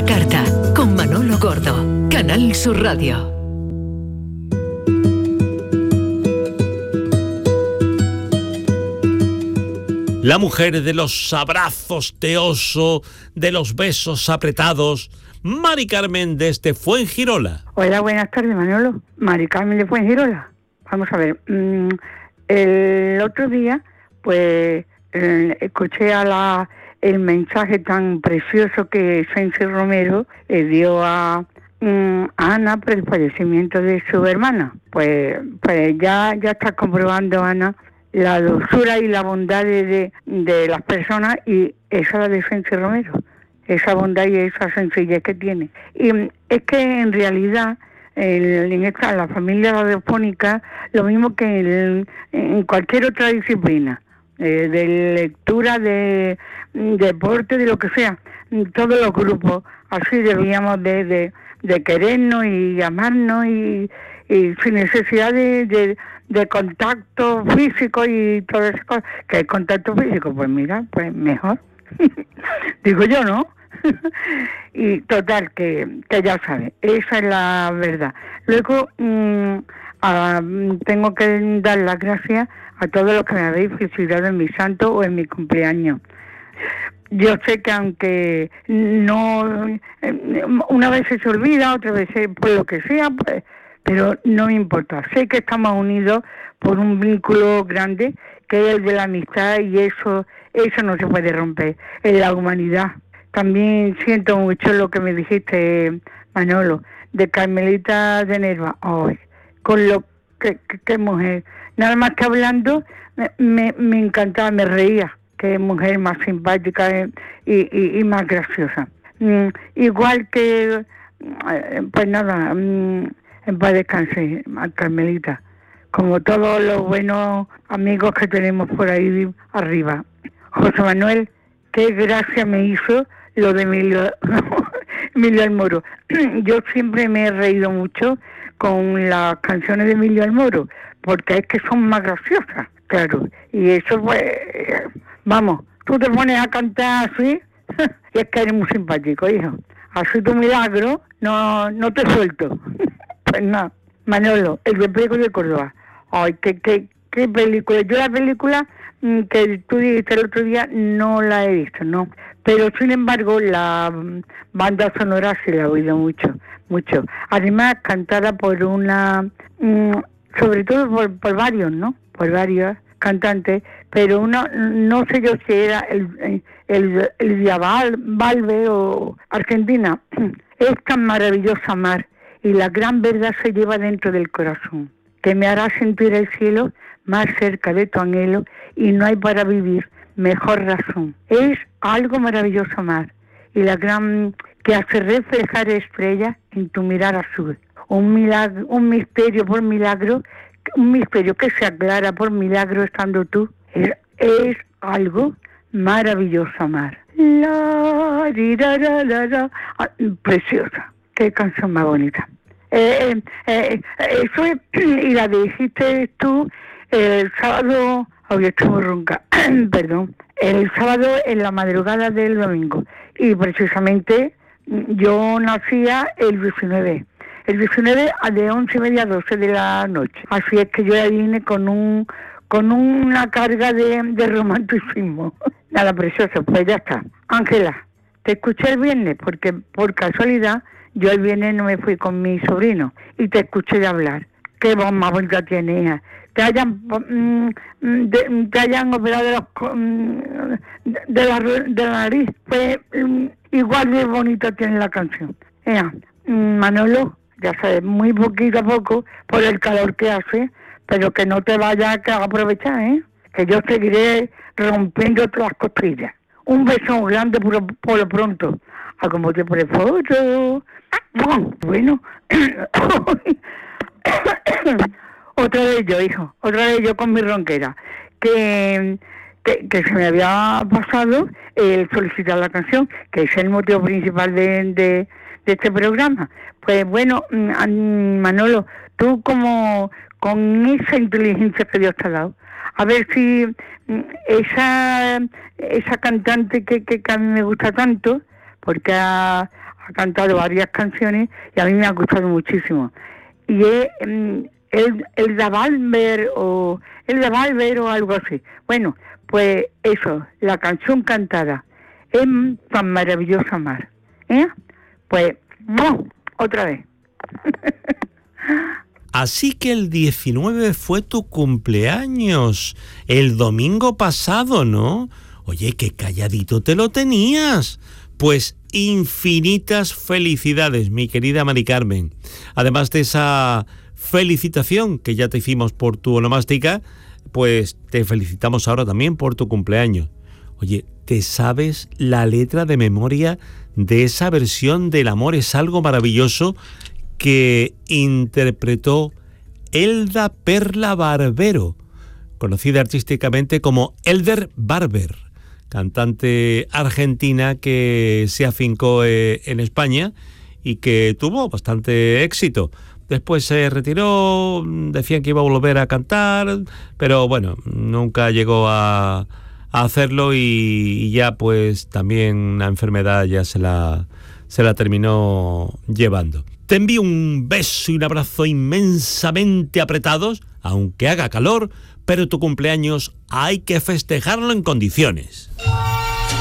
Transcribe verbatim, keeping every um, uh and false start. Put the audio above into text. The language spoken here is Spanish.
carta, con Manolo Gordo, Canal Sur Radio. La mujer de los abrazos de oso, de los besos apretados, Mari Carmen desde Fuengirola. Hola, buenas tardes, Manolo. Mari Carmen de Fuengirola. Vamos a ver, mmm, el otro día, pues, eh, escuché a la, el mensaje tan precioso que Sánchez Romero le dio a, mmm, a Ana por el fallecimiento de su hermana. Pues, pues ya, ya está comprobando, Ana, la dulzura y la bondad de, de, de las personas, y esa la de Sánchez Romero, esa bondad y esa sencillez que tiene. Y es que en realidad el, en esta, la familia radiofónica, lo mismo que en, en cualquier otra disciplina, eh, de lectura, de, de deporte, de lo que sea, todos los grupos así debíamos de, de, de querernos y amarnos, y, y sin necesidad de, de de contacto físico y todas esas cosas. Que el contacto físico, pues mira, pues mejor. Digo yo, ¿no? Y total, que, que ya sabes, esa es la verdad. Luego, mmm, a, tengo que dar las gracias a todos los que me habéis felicitado en mi santo o en mi cumpleaños. Yo sé que aunque no, una vez se olvida, otra vez por lo que sea, pues, pero no me importa. Sé que estamos unidos por un vínculo grande, que es el de la amistad, y eso eso no se puede romper. En la humanidad. También siento mucho lo que me dijiste, Manolo, de Carmelita de Nerva. Ay, con lo que, que, que mujer. Nada más que hablando, me, me encantaba, me reía. Qué mujer más simpática y, y, y más graciosa. Mm, igual que, pues nada, mm, en paz descanse, Carmelita, como todos los buenos amigos que tenemos por ahí arriba. José Manuel, qué gracia me hizo lo de Emilio, Emilio del Moro. Yo siempre me he reído mucho con las canciones de Emilio del Moro, porque es que son más graciosas, claro. Y eso, pues, vamos, tú te pones a cantar así, y es que eres muy simpático, hijo. Así tu milagro, no, no te suelto. Pues no, Manolo, el Replego de Córdoba. Ay, qué, qué, qué película. Yo la película mmm, que tú dijiste el otro día no la he visto, no. Pero sin embargo la mmm, banda sonora sí la he oído mucho, mucho. Además cantada por una, mmm, sobre todo por, por varios, ¿no? Por varios cantantes, pero uno, no sé yo si era el, el, el Diabal, Valve o Argentina. Es tan maravillosa mar. Y la gran verdad se lleva dentro del corazón, que me hará sentir el cielo más cerca de tu anhelo, y no hay para vivir mejor razón. Es algo maravilloso más, y la gran que hace reflejar estrellas en tu mirar azul. Un milagro, un misterio por milagro, un misterio que se aclara por milagro estando tú. Es, es algo maravilloso mar. La, di, da, da, da, da. Ah, preciosa. Qué canción más bonita. Eh, eh, eh, eso es, y la dijiste tú el sábado, hoy estoy muy ronca, perdón, el sábado en la madrugada del domingo. Y precisamente yo nacía el diecinueve. El diecinueve de once y media a doce de la noche. Así es que yo ya vine con un con una carga de, de romanticismo. Nada, precioso, pues ya está. Ángela, te escuché el viernes porque por casualidad yo el viernes no me fui con mi sobrino y te escuché hablar. Qué voz más bonita tienes, hija. Te hayan, mm, de, te hayan operado de, los, mm, de, la, de la nariz. Pues mm, igual de bonita tiene la canción. Ea, mm, Manolo, ya sabes, muy poquito a poco por el calor que hace, pero que no te vayas a aprovechar, ¿eh? Que yo seguiré rompiendo todas las costillas. Un beso grande por, por lo pronto. A como te pone foto. Bueno. Otra vez yo, hijo. Otra vez yo con mi ronquera. Que, que, que se me había pasado el solicitar la canción, que es el motivo principal de, de, de este programa. Pues bueno, Manolo, tú como con esa inteligencia que Dios te ha dado, a ver si esa esa cantante que, que, que a mí me gusta tanto, porque a, ha cantado varias canciones y a mí me ha gustado muchísimo. Y es mm, el, el de Valver o el de Valver o algo así. Bueno, pues eso, la canción cantada es tan maravillosa mar, ¿eh? Pues ¡no! Otra vez. Así que el diecinueve fue tu cumpleaños, el domingo pasado, ¿no? Oye, qué calladito te lo tenías. Pues infinitas felicidades, mi querida Mari Carmen. Además de esa felicitación que ya te hicimos por tu onomástica, pues te felicitamos ahora también por tu cumpleaños. Oye, ¿te sabes la letra de memoria de esa versión del Amor es algo maravilloso que interpretó Elda Perla Barbero, conocida artísticamente como Elder Barber, cantante argentina que se afincó eh, en España y que tuvo bastante éxito? Después se retiró, decían que iba a volver a cantar, pero bueno, nunca llegó a, a hacerlo y, y ya pues también la enfermedad ya se la, se la terminó llevando. Te envío un beso y un abrazo inmensamente apretados, aunque haga calor, pero tu cumpleaños hay que festejarlo en condiciones.